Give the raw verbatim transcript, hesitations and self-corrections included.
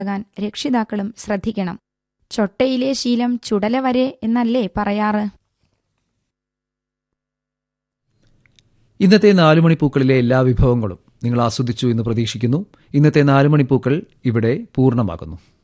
ആകാൻ രക്ഷിതാക്കളും ശ്രദ്ധിക്കണം. ചൊട്ടയിലെ ശീലം ചുടല വരെ എന്നല്ലേ പറയാറ്? ഇന്നത്തെ നാലുമണിപ്പൂക്കളിലെ എല്ലാ വിഭവങ്ങളും നിങ്ങൾ ആസ്വദിച്ചു എന്ന് പ്രതീക്ഷിക്കുന്നു. ഇന്നത്തെ നാലുമണിപ്പൂക്കൾ ഇവിടെ പൂർണ്ണമാകുന്നു.